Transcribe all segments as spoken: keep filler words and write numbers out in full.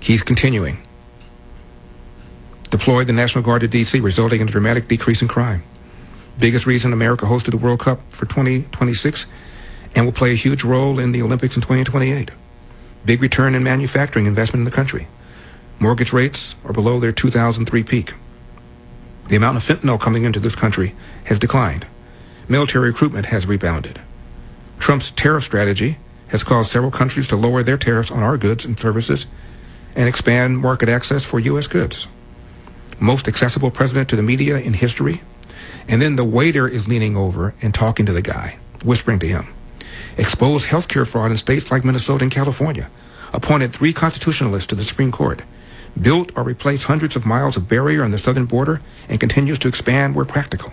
He's continuing. Deployed the National Guard to D C, resulting in a dramatic decrease in crime. Biggest reason America hosted the World Cup for twenty twenty-six and will play a huge role in the Olympics in twenty twenty-eight. Big return in manufacturing investment in the country. Mortgage rates are below their two thousand three peak. The amount of fentanyl coming into this country has declined. Military recruitment has rebounded. Trump's tariff strategy has caused several countries to lower their tariffs on our goods and services and expand market access for U S goods. Most accessible president to the media in history. And then the waiter is leaning over and talking to the guy, whispering to him. Exposed healthcare fraud in states like Minnesota and California. Appointed three constitutionalists to the Supreme Court. Built or replaced hundreds of miles of barrier on the southern border and continues to expand where practical.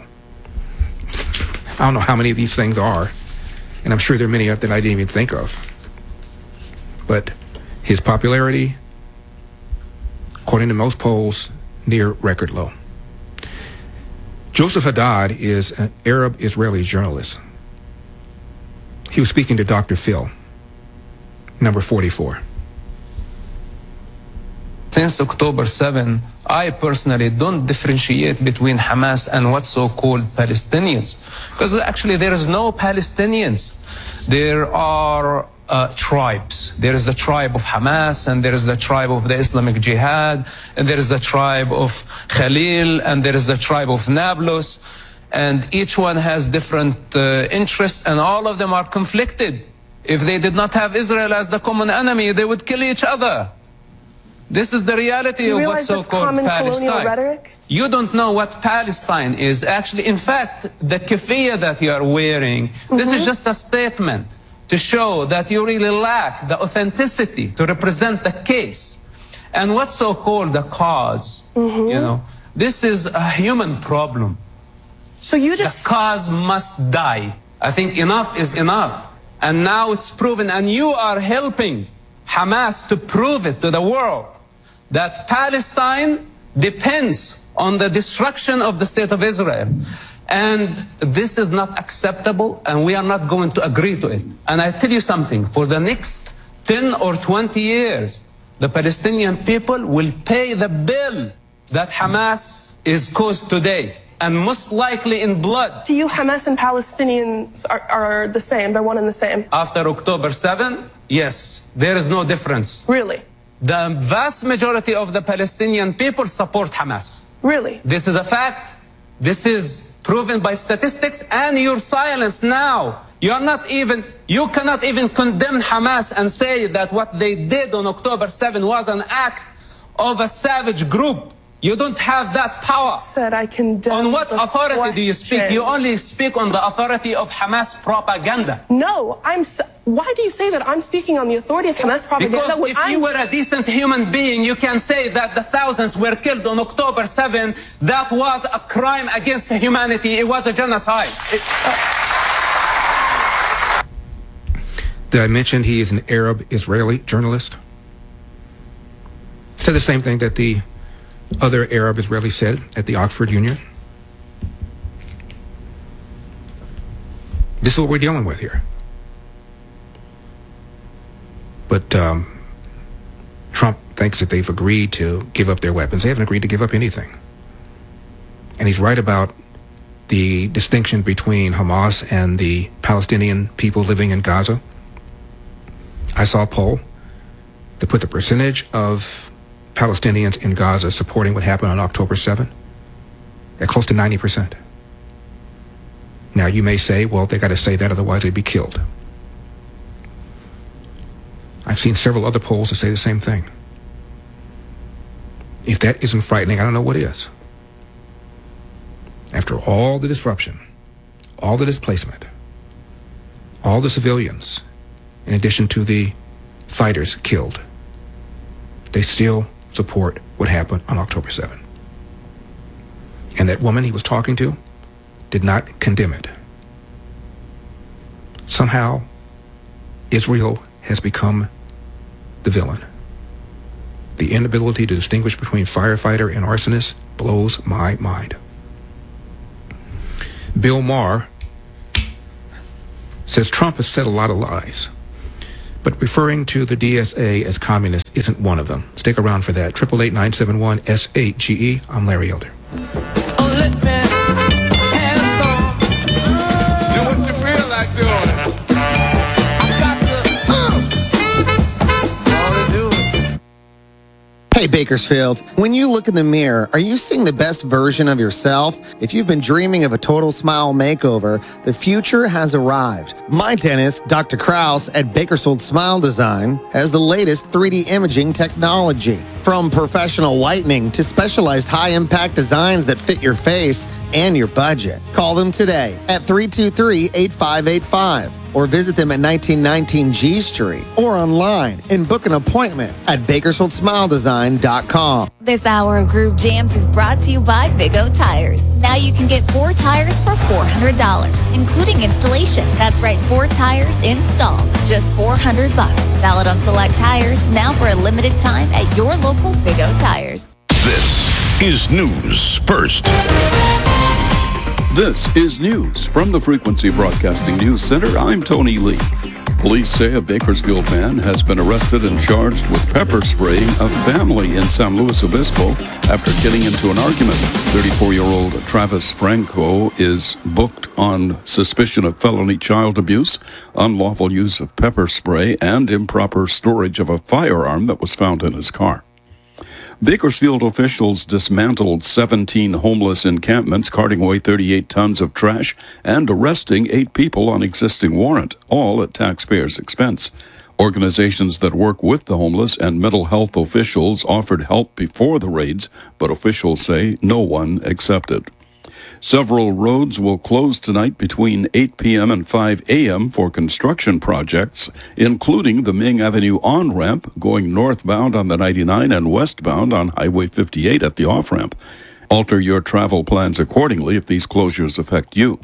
I don't know how many of these things are, and I'm sure there are many that I didn't even think of. But his popularity, according to most polls, near record low. Joseph Haddad is an Arab-Israeli journalist. He was speaking to Doctor Phil, number forty-four. Since October seventh, I personally don't differentiate between Hamas and what's so-called Palestinians. Because actually there is no Palestinians. There are uh, tribes. There is the tribe of Hamas, and there is the tribe of the Islamic Jihad, and there is the tribe of Khalil, and there is the tribe of Nablus. And each one has different uh, interests, and all of them are conflicted. If they did not have Israel as the common enemy, they would kill each other. This is the reality of what's so-called Palestine. Rhetoric? You don't know what Palestine is. Actually, in fact, the keffiyeh that you are wearing, mm-hmm. this is just a statement to show that you really lack the authenticity to represent the case. And what's so-called the cause, mm-hmm. you know, this is a human problem. So you just... The cause must die. I think enough is enough. And now it's proven, and you are helping Hamas to prove it to the world that Palestine depends on the destruction of the state of Israel. And this is not acceptable, and we are not going to agree to it. And I tell you something, for the next ten or twenty years, the Palestinian people will pay the bill that Hamas is caused today, and most likely in blood. To you, Hamas and Palestinians are, are the same, they're one and the same? After October seventh, yes, there is no difference. Really? The vast majority of the Palestinian people support Hamas. Really? This is a fact. This is proven by statistics, and your silence now. You are not even, you cannot even condemn Hamas and say that what they did on October seventh was an act of a savage group. You don't have that power. Said I condemn. On what authority question. do you speak? You only speak on the authority of Hamas propaganda. No, I'm. Why do you say that I'm speaking on the authority of Hamas propaganda? Because if I'm... you were a decent human being, you can say that the thousands were killed on October seventh. That was a crime against humanity. It was a genocide. It, uh... Did I mention he is an Arab-Israeli journalist? Said the same thing that the other Arab Israeli said at the Oxford Union. This is what we're dealing with here. But um, Trump thinks that they've agreed to give up their weapons. They haven't agreed to give up anything. And he's right about the distinction between Hamas and the Palestinian people living in Gaza. I saw a poll that put the percentage of Palestinians in Gaza supporting what happened on October seventh at close to ninety percent. Now you may say, well, they got to say that, otherwise they'd be killed. I've seen several other polls that say the same thing. If that isn't frightening, I don't know what is. After all the disruption, all the displacement, all the civilians, in addition to the fighters killed, they still support what happened on October seventh. And that woman he was talking to did not condemn it. Somehow, Israel has become the villain. The inability to distinguish between firefighter and arsonist blows my mind. Bill Maher says Trump has said a lot of lies, But referring to the D S A as communist isn't one of them. Stick around for that. eight eight eight, nine seven one, S eight G E. I'm Larry Elder. Oh, let me have some. Do what you feel like doing. I got to, uh, wanna do it. Hey Bakersfield, when you look in the mirror, are you seeing the best version of yourself? If you've been dreaming of a total smile makeover, the future has arrived. My dentist, Doctor Kraus at Bakersfield Smile Design, has the latest three D imaging technology. From professional whitening to specialized high-impact designs that fit your face and your budget. Call them today at three two three, eight five eight five or visit them at nineteen nineteen G Street or online and book an appointment at bakersfield smile design dot com. This hour of Groove Jams is brought to you by Big O Tires. Now you can get four tires for four hundred dollars, including installation. That's right, four tires installed, just four hundred bucks. Valid on select tires, now for a limited time at your local Big O Tires. This is News First. This is news from the Frequency Broadcasting News Center. I'm Tony Lee. Police say a Bakersfield man has been arrested and charged with pepper spraying a family in San Luis Obispo after getting into an argument. thirty-four-year-old Travis Franco is booked on suspicion of felony child abuse, unlawful use of pepper spray, and improper storage of a firearm that was found in his car. Bakersfield officials dismantled seventeen homeless encampments, carting away thirty-eight tons of trash and arresting eight people on existing warrant, all at taxpayers' expense. Organizations that work with the homeless and mental health officials offered help before the raids, but officials say no one accepted. Several roads will close tonight between eight p.m. and five a.m. for construction projects, including the Ming Avenue on-ramp going northbound on the ninety-nine and westbound on Highway fifty-eight at the off-ramp. Alter your travel plans accordingly if these closures affect you.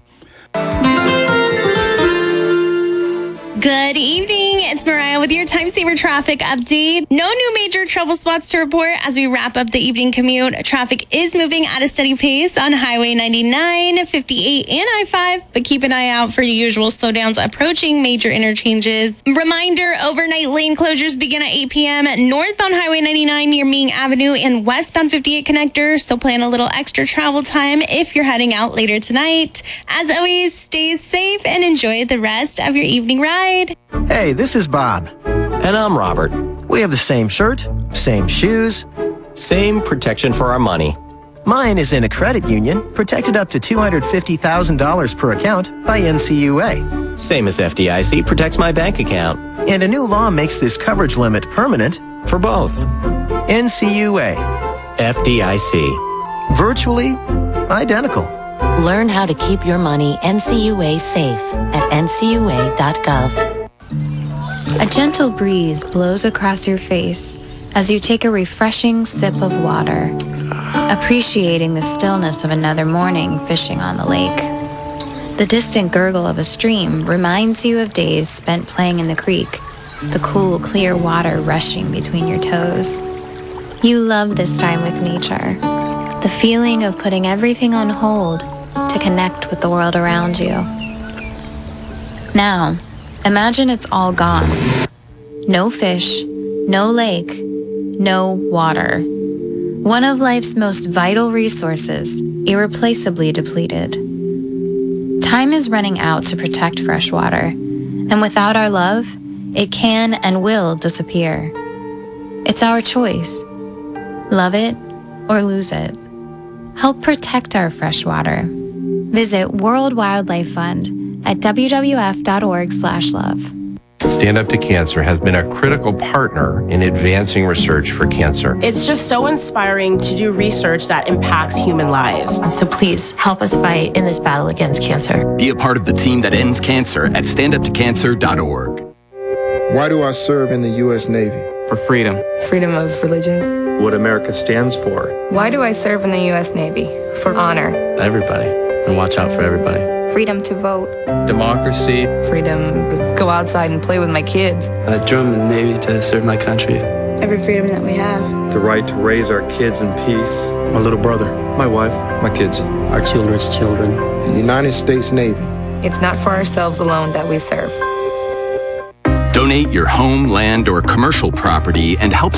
Good evening. It's Mariah with your time saver traffic update. No new major trouble spots to report as we wrap up the evening commute. Traffic is moving at a steady pace on Highway ninety-nine, fifty-eight, and I five, but keep an eye out for your usual slowdowns approaching major interchanges. Reminder, overnight lane closures begin at eight p.m. northbound Highway ninety-nine near Ming Avenue and westbound fifty-eight connector, so plan a little extra travel time if you're heading out later tonight. As always, stay safe and enjoy the rest of your evening ride. Hey, this is Bob. And I'm Robert. We have the same shirt, same shoes, same protection for our money. Mine is in a credit union, protected up to two hundred fifty thousand dollars per account by N C U A. Same as F D I C protects my bank account. And a new law makes this coverage limit permanent for both. N C U A. F D I C. Virtually identical. Learn how to keep your money N C U A safe at N C U A dot gov. A gentle breeze blows across your face as you take a refreshing sip of water, appreciating the stillness of another morning fishing on the lake. The distant gurgle of a stream reminds you of days spent playing in the creek, the cool, clear water rushing between your toes. You love this time with nature, the feeling of putting everything on hold to connect with the world around you. Now, imagine it's all gone. No fish, no lake, no water. One of life's most vital resources, irreplaceably depleted. Time is running out to protect fresh water, and without our love, it can and will disappear. It's our choice. Love it or lose it. Help protect our fresh water. Visit World Wildlife Fund at w w f dot org slash love. Stand Up to Cancer has been a critical partner in advancing research for cancer. It's just so inspiring to do research that impacts human lives. So please help us fight in this battle against cancer. Be a part of the team that ends cancer at stand up to cancer dot org. Why do I serve in the U S Navy? For freedom. Freedom of religion. What America stands for. Why do I serve in the U S Navy? For honor. Everybody. And watch out for everybody. Freedom to vote. Democracy. Freedom to go outside and play with my kids. I joined the Navy to serve my country. Every freedom that we have. The right to raise our kids in peace. My little brother. My wife. My kids. Our children's children. The United States Navy. It's not for ourselves alone that we serve. Donate your home, land, or commercial property and help